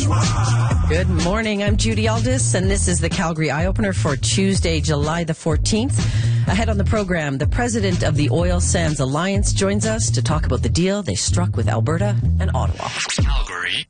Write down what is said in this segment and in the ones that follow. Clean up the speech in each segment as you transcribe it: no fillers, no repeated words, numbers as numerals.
Good morning. I'm Judy Aldis, and this is the Calgary Eye-Opener for Tuesday, July the 14th. Ahead on the program, the president of the Oil Sands Alliance joins us to talk about the deal they struck with Alberta and Ottawa. Calgary.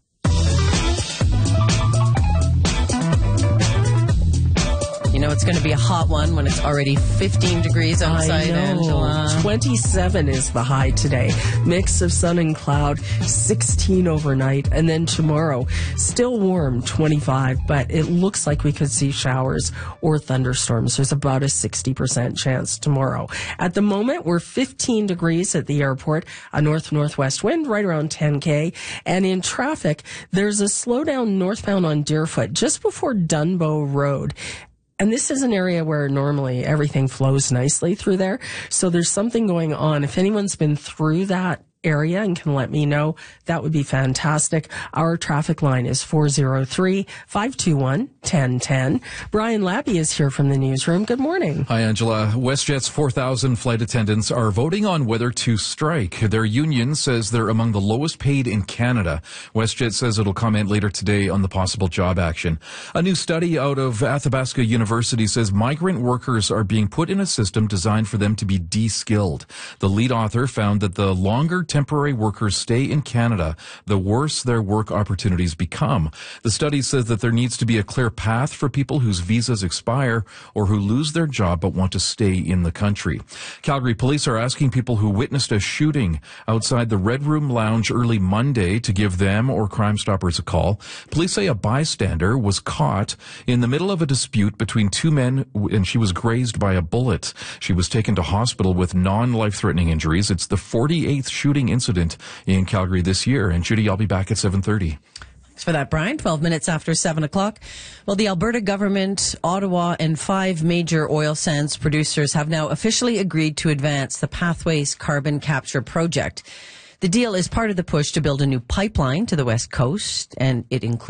You know, it's going to be a hot one when it's already 15 degrees outside, Angela. 27 is the high today. Mix of sun and cloud, 16 overnight. And then tomorrow, still warm, 25. But it looks like we could see showers or thunderstorms. There's about a 60% chance tomorrow. At the moment, we're 15 degrees at the airport, a north-northwest wind right around 10K. And in traffic, there's a slowdown northbound on Deerfoot just before Dunbow Road. And this is an area where normally everything flows nicely through there. So there's something going on. If anyone's been through that area and can let me know, that would be fantastic. Our traffic line is 403-521-1010. Brian Labby is here from the newsroom. Good morning. Hi, Angela. WestJet's 4,000 flight attendants are voting on whether to strike. Their union says they're among the lowest paid in Canada. WestJet says it'll comment later today on the possible job action. A new study out of Athabasca University says migrant workers are being put in a system designed for them to be de-skilled. The lead author found that the longer temporary workers stay in Canada, the worse their work opportunities become. The study says that there needs to be a clear path for people whose visas expire or who lose their job but want to stay in the country. Calgary police are asking people who witnessed a shooting outside the Red Room Lounge early Monday to give them or Crime Stoppers a call. Police say a bystander was caught in the middle of a dispute between two men and she was grazed by a bullet. She was taken to hospital with non-life-threatening injuries. It's the 48th shooting incident in Calgary this year. And Judy, I'll be back at 7:30. Thanks for that, Brian. 12 minutes after 7 o'clock. Well, the Alberta government, Ottawa, and 5 major oil sands producers have now officially agreed to advance the Pathways carbon capture project. The deal is part of the push to build a new pipeline to the West Coast, and it includes